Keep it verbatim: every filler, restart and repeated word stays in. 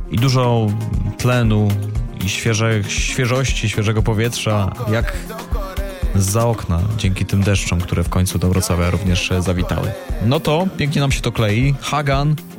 i dużo tlenu i świeże, świeżości, świeżego powietrza, jak zza okna, dzięki tym deszczom, które w końcu do Wrocławia również zawitały. No to pięknie nam się to klei. Hagan